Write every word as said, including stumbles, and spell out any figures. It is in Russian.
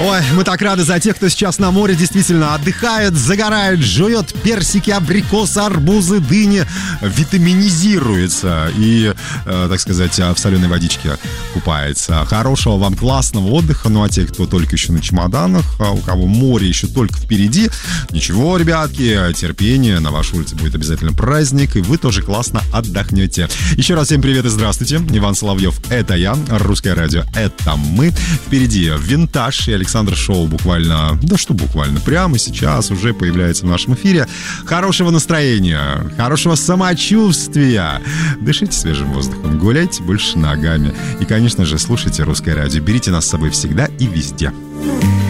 Ой, мы так рады за тех, кто сейчас на море действительно отдыхает, загорает, жует персики, абрикосы, арбузы, дыни, витаминизируется и, э, так сказать, в соленой водичке купается. Хорошего вам классного отдыха. Ну а те, кто только еще на чемоданах, у кого море еще только впереди, ничего, ребятки, терпение, на вашей улице будет обязательно праздник, и вы тоже классно отдохнете. Еще раз всем привет и здравствуйте. Иван Соловьев, это я, Русское радио, это мы. Впереди Винтаж и Александр Шоу буквально, да что буквально, прямо сейчас уже появляется в нашем эфире. Хорошего настроения, хорошего самочувствия. Дышите свежим воздухом, гуляйте больше ногами. И, конечно же, слушайте Русское радио. Берите нас с собой всегда и везде.